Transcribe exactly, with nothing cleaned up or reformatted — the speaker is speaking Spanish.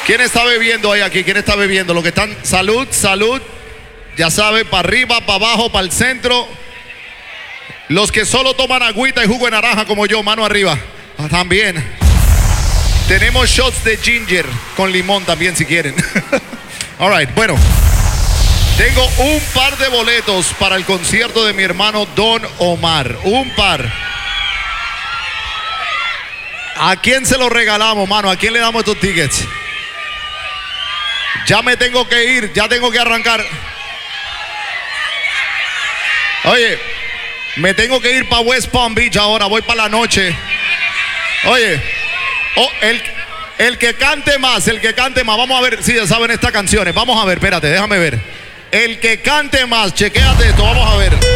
¿Quién está bebiendo ahí aquí? ¿Quién está bebiendo? Los que están, salud, salud. Ya sabe, para arriba, para abajo, para el centro. Los que solo toman agüita y jugo de naranja como yo, mano arriba. Ah, también. Tenemos shots de ginger con limón también si quieren. All right, bueno. Tengo un par de boletos para el concierto de mi hermano Don Omar. Un par. ¿A quién se los regalamos, mano? ¿A quién le damos estos tickets? Ya me tengo que ir, ya tengo que arrancar. Oye, me tengo que ir para West Palm Beach ahora, voy para la noche. Oye, oh, el, el que cante más, el que cante más, vamos a ver si ya saben estas canciones. Vamos a ver, espérate, déjame ver. El que cante más, chequéate esto, vamos a ver.